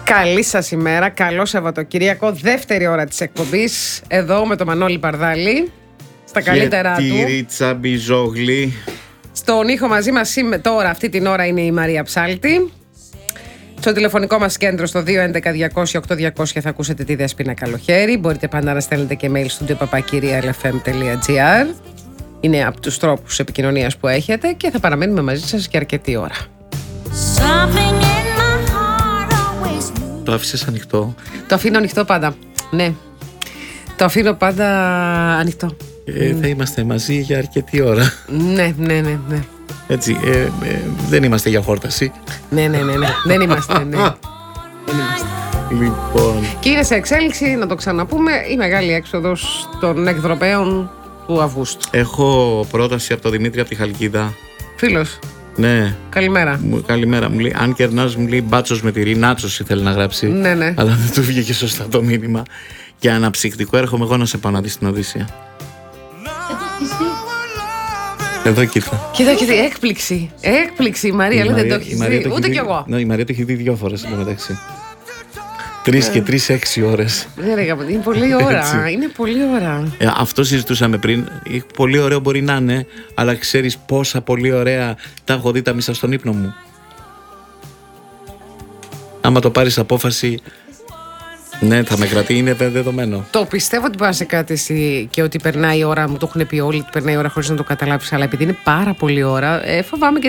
Καλή σας ημέρα, καλό Σαββατοκύριακο, δεύτερη ώρα της εκπομπής, εδώ με τον Μανώλη Παρδάλη, στα καλύτερά του. Ρίτσα Μπιζόγλη. Στον ήχο μαζί μας τώρα, αυτή την ώρα, είναι η Μαρία Ψάλτη. Στο τηλεφωνικό μας κέντρο στο 211-200-8200 θα ακούσετε τη Δέσποινα Καλοχέρη. Μπορείτε πάντα να στέλνετε και mail στο studio@lfm.gr. Είναι από τους τρόπους επικοινωνίας που έχετε και θα παραμένουμε μαζί σας για αρκετή ώρα. Το άφησες ανοιχτό? Το αφήνω ανοιχτό πάντα. Ναι. Το αφήνω πάντα ανοιχτό. Θα είμαστε μαζί για αρκετή ώρα. Ναι. Έτσι, δεν είμαστε για χόρταση. Ναι. Δεν είμαστε, ναι. Λοιπόν. Και είναι σε εξέλιξη, να το ξαναπούμε, η μεγάλη έξοδος των εκδρομέων του Αυγούστου. Έχω πρόταση από τον Δημήτρη από τη Χαλκίδα. Φίλος. Ναι. Καλημέρα. Καλημέρα. Μου λέει, αν κερνάς, μου λέει, μπάτσος με τυρί, νάτσος ήθελε να γράψει. Ναι. Αλλά δεν του βγήκε σωστά το μήνυμα. Για αναψυκτικό έρχομαι εγώ να σε πάω να δεις την Οδύσσεια. Εδώ και ήρθα. Κοίτα, έκπληξη, η Μαρία, λέει δεν το έχει δει, ούτε κι εγώ. Ναι, η Μαρία το έχει δει 2 φορές εντωμεταξύ. 3 και 3, 6 ώρες. Είναι πολλή ώρα. Είναι πολλή ώρα. Αυτό συζητούσαμε πριν. Πολύ ωραίο μπορεί να είναι, αλλά ξέρεις πόσα πολύ ωραία τα έχω δει τα μισά στον ύπνο μου. Άμα το πάρεις απόφαση, ναι, θα με κρατεί, είναι δεδομένο. Το πιστεύω ότι πας σε κάτι εσύ και ότι περνάει η ώρα, μου το έχουν πει όλοι, ότι περνάει η ώρα χωρίς να το καταλάβεις, αλλά επειδή είναι πάρα πολύ ώρα, φοβάμαι και